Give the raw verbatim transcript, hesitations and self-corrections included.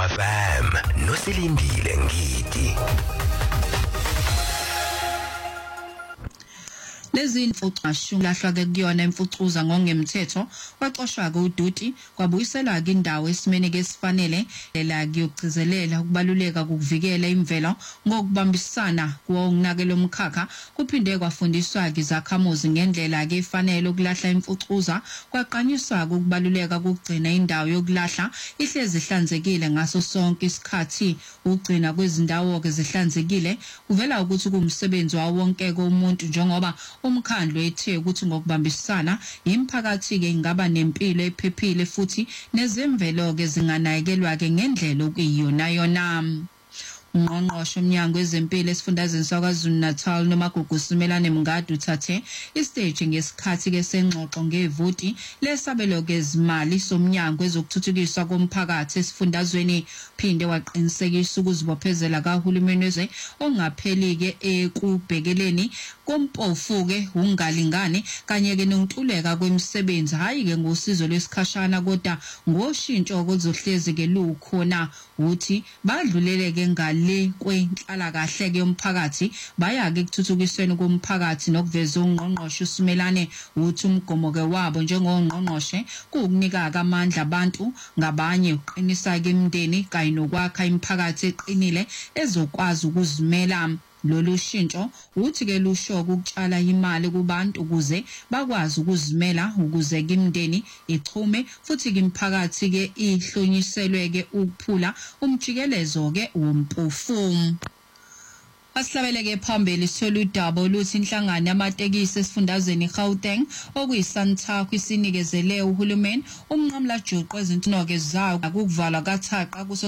F M nosilindile ngidi. Lezi imfucashungu lahlwa ke kuyona imfucuza ngongemthetho waxoshwa ke uDuty kwabuyisela ke indawo esimene ke sifanele lela kuyogcizelela ukubaluleka ukuvikela imvelo ngokubambisana kuwonakela umkhakha kuphinde kwafundiswa ke izakhamuzi ngendlela ke efanele ukulahla imfucuza kwaqanyiswa ukubaluleka ukugcina indawo yokulahla ihlezi ihlanzekile ngaso sonke isikhathi ukugcina kwezindawo ke zihlanzekile uvela ukuthi kumsebenzi wawonke umuntu njengoba umkhandlo ethe ukuthi ngokubambisana imphakathi ke ingaba nempilo ephephile futhi nezemvelo ke zinganakekelwa ke ngendlela okuyiyona yona. Ungqongqoshe umnyango wezempilo esifundazweni saKwaZulu-Natal noMagugu Simelane Mngadi uthathe istage ngesikhathi ke sengxoxo ngevoti lesabelo ke izimali somnyango ezokuthuthukiswa komphakathi esifundazweni phinde waqinisekisa ukuzibophezela kahulumeni wezwe ongapheli ke ekubhekeleni kompofu ke ungalingani kanye ke nontuleka kwemisebenzi hayi ke ngosizo lesikhashana kodwa ngoshintsho okuzohlezi ke lukhona uthi badlulele ke ngale kwenhlala kahle ke yomphakathi baya ke kuthuthukisweni komphakathi nokuveza ungqongqoshe uSimelane uthi umgomo ke wabo njengongqongqoshe kukunika amandla abantu ngabanye uqinisa ke imindeni kanye nokwakha imiphakathi eqinile ezokwazi ukuzimela. Lolu shintsho uthi ke lusho ukutshala imali kubantu ukuze bakwazi ukuzimela ukuze ke imindeni ichume futhi ke imphakathi ke ihlonyiselwe ke ukuphula umjikelezo ke wompofu. Asihlabeleke phambili sithola udaba oluthi inhlangano yamatekisi esifundazweni iGauteng okuyiSANTAC isinikezele uhulumeni umnqamla juqu ezintinoke zayo ukuvala kathaqa